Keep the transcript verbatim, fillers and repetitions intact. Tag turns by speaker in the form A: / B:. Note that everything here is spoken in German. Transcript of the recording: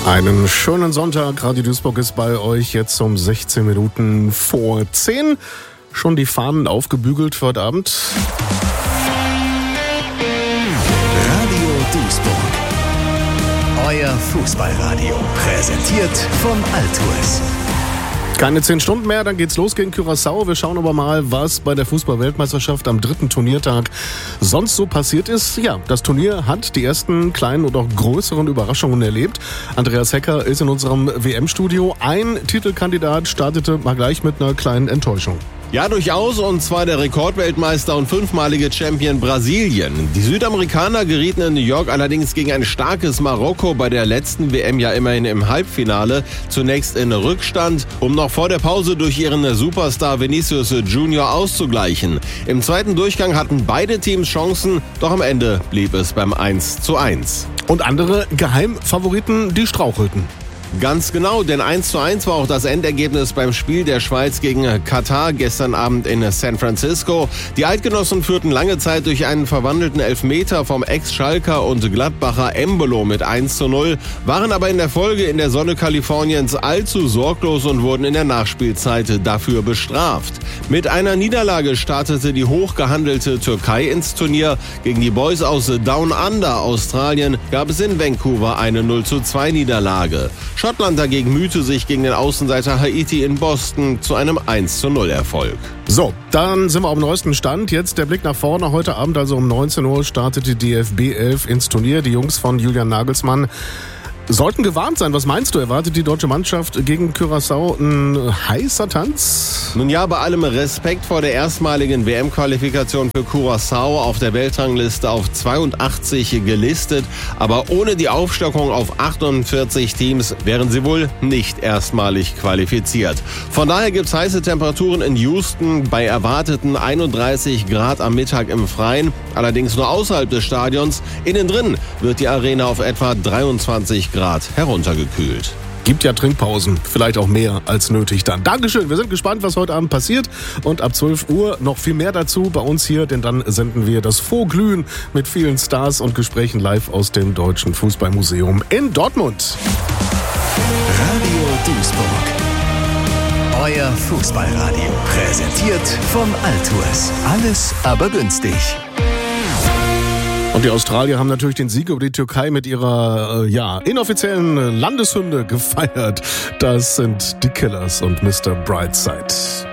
A: Einen schönen Sonntag. Radio Duisburg ist bei euch jetzt um sechzehn Minuten vor zehn. Schon die Fahnen aufgebügelt für heute Abend.
B: Radio Duisburg. Euer Fußballradio. Präsentiert von Altours.
A: Keine zehn Stunden mehr, dann geht's los gegen Curaçao. Wir schauen aber mal, was bei der Fußball-Weltmeisterschaft am dritten Turniertag sonst so passiert ist. Ja, das Turnier hat die ersten kleinen und auch größeren Überraschungen erlebt. Andreas Hecker ist in unserem W M-Studio. Ein Titelkandidat startete mal gleich mit einer kleinen Enttäuschung.
C: Ja, durchaus, und zwar der Rekordweltmeister und fünfmalige Champion Brasilien. Die Südamerikaner gerieten in New York allerdings gegen ein starkes Marokko bei der letzten W M ja immerhin im Halbfinale. Zunächst in Rückstand, um noch vor der Pause durch ihren Superstar Vinicius Junior auszugleichen. Im zweiten Durchgang hatten beide Teams Chancen, doch am Ende blieb es beim eins zu eins.
A: Und andere Geheimfavoriten, die strauchelten.
C: Ganz genau, denn eins zu eins war auch das Endergebnis beim Spiel der Schweiz gegen Katar gestern Abend in San Francisco. Die Eidgenossen führten lange Zeit durch einen verwandelten Elfmeter vom Ex-Schalker und Gladbacher Embolo mit eins zu null, waren aber in der Folge in der Sonne Kaliforniens allzu sorglos und wurden in der Nachspielzeit dafür bestraft. Mit einer Niederlage startete die hochgehandelte Türkei ins Turnier. Gegen die Boys aus Down Under, Australien, gab es in Vancouver eine null zu zwei Niederlage. Schottland dagegen mühte sich gegen den Außenseiter Haiti in Boston zu einem eins zu null Erfolg.
A: So, dann sind wir auf dem neuesten Stand. Jetzt der Blick nach vorne. Heute Abend, also um neunzehn Uhr, startet die D F B elf ins Turnier. Die Jungs von Julian Nagelsmann sollten gewarnt sein. Was meinst du? Erwartet die deutsche Mannschaft gegen Curaçao ein heißer Tanz?
C: Nun ja, bei allem Respekt vor der erstmaligen W M-Qualifikation für Curaçao auf der Weltrangliste auf zweiundachtzig gelistet. Aber ohne die Aufstockung auf achtundvierzig Teams wären sie wohl nicht erstmalig qualifiziert. Von daher gibt's heiße Temperaturen in Houston bei erwarteten einunddreißig Grad am Mittag im Freien. Allerdings nur außerhalb des Stadions. Innen drin wird die Arena auf etwa dreiundzwanzig Grad heruntergekühlt.
A: Gibt ja Trinkpausen, vielleicht auch mehr als nötig dann. Dankeschön, wir sind gespannt, was heute Abend passiert. Und ab zwölf Uhr noch viel mehr dazu bei uns hier, denn dann senden wir das Vorglühen mit vielen Stars und Gesprächen live aus dem Deutschen Fußballmuseum in Dortmund.
B: Radio Duisburg. Euer Fußballradio. Präsentiert von Altours. Alles aber günstig.
A: Und die Australier haben natürlich den Sieg über die Türkei mit ihrer äh, ja, inoffiziellen Landeshymne gefeiert. Das sind die Killers und Mister Brightside.